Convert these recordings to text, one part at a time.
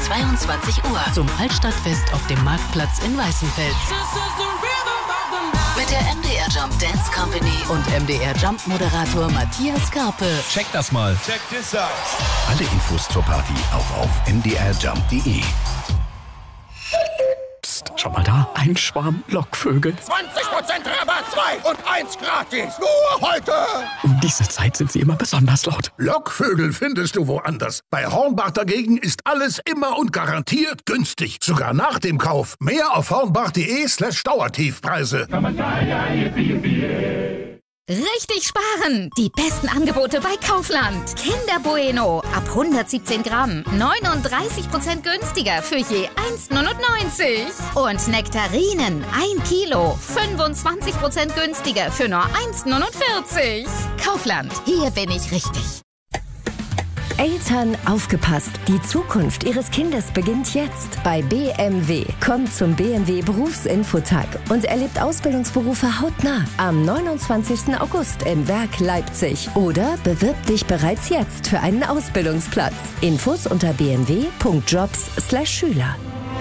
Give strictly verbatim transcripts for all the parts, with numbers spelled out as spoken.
zweiundzwanzig Uhr zum Altstadtfest auf dem Marktplatz in Weißenfels. Mit der M D R Jump Dance Company und M D R Jump Moderator Matthias Karpe. Check das mal. Check this out. Alle Infos zur Party auch auf m d r jump punkt d e. Psst, schau mal da, ein Schwarm Lockvögel. zwanzig Prozent Rabatt, zwei und eins gratis. Nur heute. Um diese Zeit sind sie immer besonders laut. Lockvögel findest du woanders. Bei Hornbach dagegen ist alles immer und garantiert günstig. Sogar nach dem Kauf. Mehr auf hornbach.de slash Dauertiefpreise. Richtig sparen! Die besten Angebote bei Kaufland. Kinder Bueno ab hundertsiebzehn Gramm. neununddreißig Prozent günstiger für je eins neunundneunzig. Und Nektarinen ein Kilo. fünfundzwanzig Prozent günstiger für nur eins neunundvierzig. Kaufland, hier bin ich richtig. Eltern, aufgepasst! Die Zukunft Ihres Kindes beginnt jetzt bei B M W. Kommt zum B M W Berufsinfotag und erlebt Ausbildungsberufe hautnah am neunundzwanzigsten August im Werk Leipzig. Oder bewirb dich bereits jetzt für einen Ausbildungsplatz. Infos unter b m w punkt jobs slash Schüler.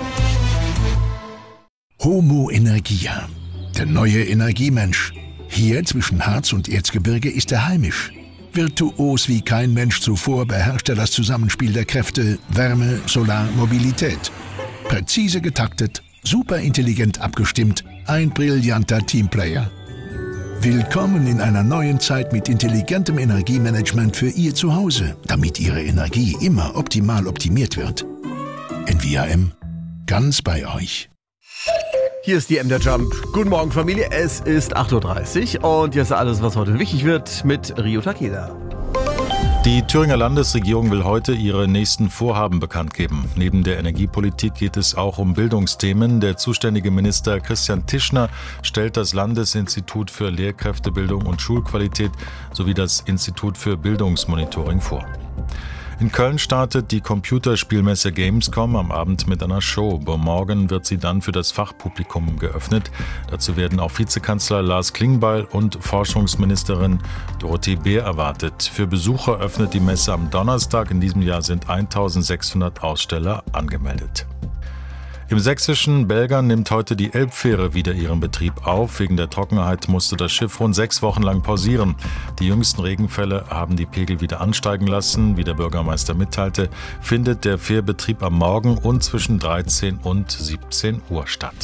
Homo Energia, der neue Energiemensch. Hier zwischen Harz und Erzgebirge ist er heimisch. Virtuos wie kein Mensch zuvor beherrscht er das Zusammenspiel der Kräfte Wärme, Solar, Mobilität. Präzise getaktet, superintelligent abgestimmt, ein brillanter Teamplayer. Willkommen in einer neuen Zeit mit intelligentem Energiemanagement für Ihr Zuhause, damit Ihre Energie immer optimal optimiert wird. N V A M, ganz bei euch. Hier ist die M D R Jump. Guten Morgen, Familie. Es ist acht Uhr dreißig und jetzt alles, was heute wichtig wird mit Rio Takeda. Die Thüringer Landesregierung will heute ihre nächsten Vorhaben bekannt geben. Neben der Energiepolitik geht es auch um Bildungsthemen. Der zuständige Minister Christian Tischner stellt das Landesinstitut für Lehrkräftebildung und Schulqualität sowie das Institut für Bildungsmonitoring vor. In Köln startet die Computerspielmesse Gamescom am Abend mit einer Show. Morgen wird sie dann für das Fachpublikum geöffnet. Dazu werden auch Vizekanzler Lars Klingbeil und Forschungsministerin Dorothee Beer erwartet. Für Besucher öffnet die Messe am Donnerstag. In diesem Jahr sind eintausendsechshundert Aussteller angemeldet. Im sächsischen Belgern nimmt heute die Elbfähre wieder ihren Betrieb auf. Wegen der Trockenheit musste das Schiff rund sechs Wochen lang pausieren. Die jüngsten Regenfälle haben die Pegel wieder ansteigen lassen. Wie der Bürgermeister mitteilte, findet der Fährbetrieb am Morgen und zwischen dreizehn und siebzehn Uhr statt.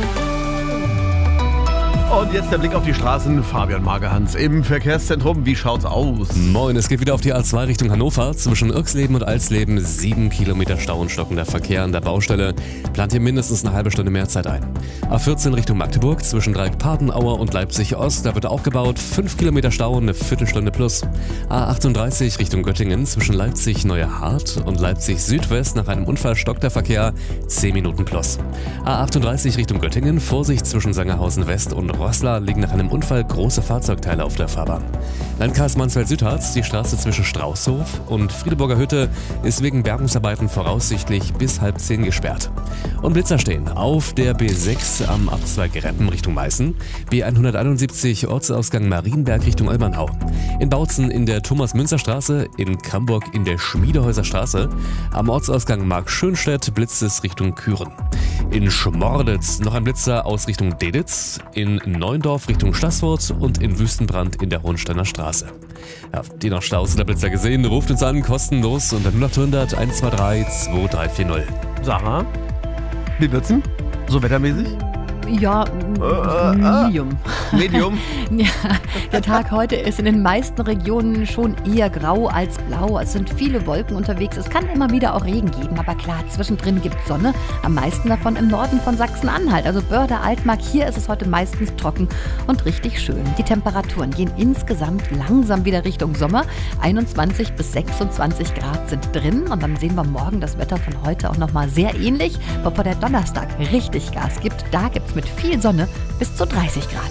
Und jetzt der Blick auf die Straßen. Fabian Magerhans im Verkehrszentrum. Wie schaut's aus? Moin, es geht wieder auf die A zwei Richtung Hannover. Zwischen Irksleben und Alsleben sieben Kilometer Stau und stockender Verkehr an der Baustelle. Plant hier mindestens eine halbe Stunde mehr Zeit ein. A vierzehn Richtung Magdeburg zwischen Dreieck-Padenauer und Leipzig-Ost. Da wird auch gebaut. fünf Kilometer Stau, eine Viertelstunde plus. A achtunddreißig Richtung Göttingen zwischen Leipzig-Neuerhardt und Leipzig-Südwest. Nach einem Unfall stockt der Verkehr. zehn Minuten plus. A achtunddreißig Richtung Göttingen. Vorsicht zwischen Sangerhausen-West und Roßla liegen nach einem Unfall große Fahrzeugteile auf der Fahrbahn. Landkreis Mansfeld-Südharz, die Straße zwischen Straußhof und Friedeburger Hütte ist wegen Bergungsarbeiten voraussichtlich bis halb zehn gesperrt. Und Blitzer stehen auf der B sechs am Abzweig Reppen Richtung Meißen, B hunderteinundsiebzig Ortsausgang Marienberg Richtung Olbernau, in Bautzen in der Thomas-Münzer-Straße, in Camburg in der Schmiedehäuser Straße, am Ortsausgang Mark-Schönstedt blitzt es Richtung Küren. In Schmorditz noch ein Blitzer aus Richtung Deditz, in Neuendorf Richtung Stassfurt und in Wüstenbrand in der Hohensteiner Straße. Ja, die noch Staus oder Blitzer gesehen, ruft uns an, kostenlos unter null acht hundert eins zwei drei zwei drei vier null. Sarah, wie wird's denn? So wettermäßig? Ja, äh, Medium. Äh, Medium? Ja, der Tag heute ist in den meisten Regionen schon eher grau als blau. Es sind viele Wolken unterwegs. Es kann immer wieder auch Regen geben, aber klar, zwischendrin gibt es Sonne. Am meisten davon im Norden von Sachsen-Anhalt. Also Börde, Altmark, hier ist es heute meistens trocken und richtig schön. Die Temperaturen gehen insgesamt langsam wieder Richtung Sommer. einundzwanzig bis sechsundzwanzig Grad sind drin. Und dann sehen wir morgen das Wetter von heute auch nochmal sehr ähnlich. Bevor der Donnerstag richtig Gas gibt, da gibt es mit viel Sonne bis zu dreißig Grad.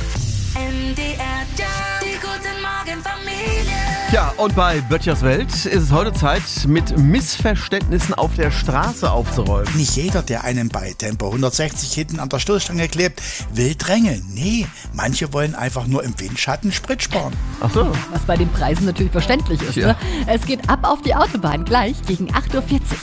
M D R Jump, die guten Morgen Familie. Ja, und bei Böttchers Welt ist es heute Zeit, mit Missverständnissen auf der Straße aufzuräumen. Nicht jeder, der einen bei Tempo hundertsechzig hinten an der Stoßstange klebt, will drängeln. Nee, manche wollen einfach nur im Windschatten Sprit sparen. Ach so. Was bei den Preisen natürlich verständlich ist. Ja. Ne? Es geht ab auf die Autobahn gleich gegen acht Uhr vierzig.